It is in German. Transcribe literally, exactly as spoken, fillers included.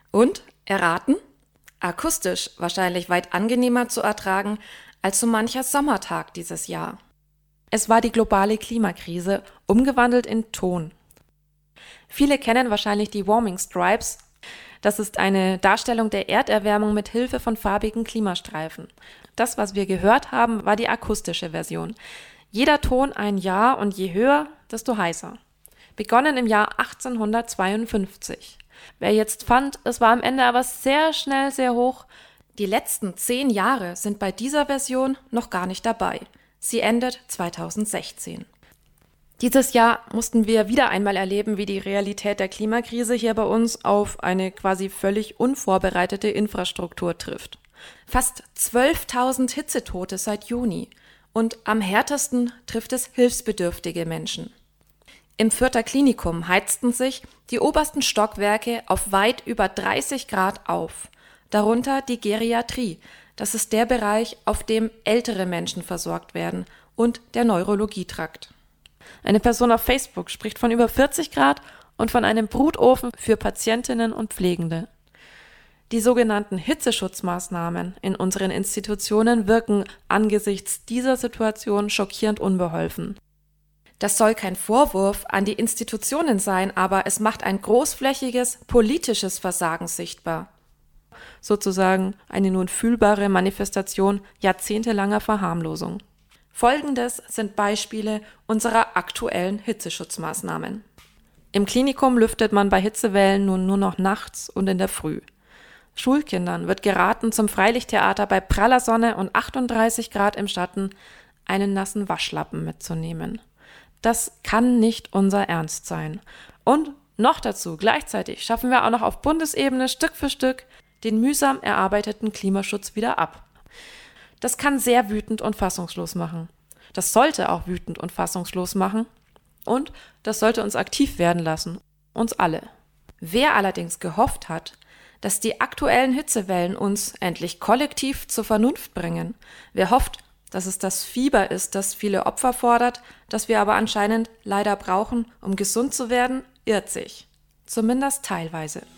Und, erraten? Akustisch wahrscheinlich weit angenehmer zu ertragen als so mancher Sommertag dieses Jahr. Es war die globale Klimakrise, umgewandelt in Ton. Viele kennen wahrscheinlich die Warming Stripes. Das ist eine Darstellung der Erderwärmung mit Hilfe von farbigen Klimastreifen. Das, was wir gehört haben, war die akustische Version. Jeder Ton ein Jahr und je höher, desto heißer. Begonnen im Jahr achtzehnhundertzweiundfünfzig. Wer jetzt fand, es war am Ende aber sehr schnell sehr hoch, die letzten zehn Jahre sind bei dieser Version noch gar nicht dabei. Sie endet zweitausendsechzehn. Dieses Jahr mussten wir wieder einmal erleben, wie die Realität der Klimakrise hier bei uns auf eine quasi völlig unvorbereitete Infrastruktur trifft. Fast zwölftausend Hitzetote seit Juni und am härtesten trifft es hilfsbedürftige Menschen. Im Fürther Klinikum heizten sich die obersten Stockwerke auf weit über dreißig Grad auf, darunter die Geriatrie, das ist der Bereich, auf dem ältere Menschen versorgt werden, und der Neurologietrakt. Eine Person auf Facebook spricht von über vierzig Grad und von einem Brutofen für Patientinnen und Pflegende. Die sogenannten Hitzeschutzmaßnahmen in unseren Institutionen wirken angesichts dieser Situation schockierend unbeholfen. Das soll kein Vorwurf an die Institutionen sein, aber es macht ein großflächiges politisches Versagen sichtbar. Sozusagen eine nun fühlbare Manifestation jahrzehntelanger Verharmlosung. Folgendes sind Beispiele unserer aktuellen Hitzeschutzmaßnahmen. Im Klinikum lüftet man bei Hitzewellen nun nur noch nachts und in der Früh. Schulkindern wird geraten, zum Freilichttheater bei praller Sonne und achtunddreißig Grad im Schatten einen nassen Waschlappen mitzunehmen. Das kann nicht unser Ernst sein. Und noch dazu, gleichzeitig schaffen wir auch noch auf Bundesebene Stück für Stück den mühsam erarbeiteten Klimaschutz wieder ab. Das kann sehr wütend und fassungslos machen. Das sollte auch wütend und fassungslos machen. Und das sollte uns aktiv werden lassen. Uns alle. Wer allerdings gehofft hat, dass die aktuellen Hitzewellen uns endlich kollektiv zur Vernunft bringen, wer hofft, dass es das Fieber ist, das viele Opfer fordert, das wir aber anscheinend leider brauchen, um gesund zu werden, irrt sich. Zumindest teilweise.